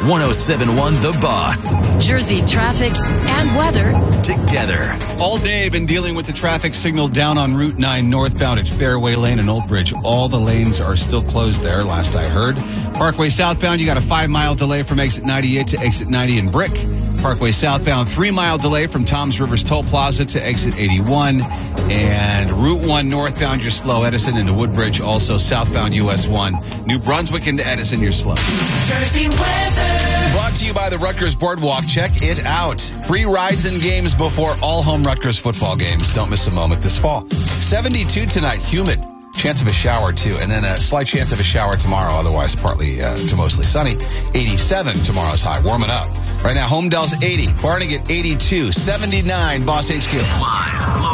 1071 The Boss. Jersey traffic and weather together. All day, been dealing with the traffic signal down on Route 9 northbound at Fairway Lane and Old Bridge. All the lanes are still closed there, last I heard. Parkway southbound, you got a 5-mile delay from exit 98 to exit 90 in Brick. Parkway southbound, 3-mile delay from Toms Rivers Toll Plaza to exit 81. And Route 1 northbound, you're slow. Edison into Woodbridge, also southbound US 1. New Brunswick into Edison, you're slow. Jersey weather. Brought to you by the Rutgers Boardwalk. Check it out. Free rides and games before all home Rutgers football games. Don't miss a moment this fall. 72 tonight, humid. Chance of a shower, too. And then a slight chance of a shower tomorrow, otherwise partly to mostly sunny. 87 tomorrow's high, warming up. Right now, Homedale's 80, Barnegat 82, 79, Boss HQ. Live.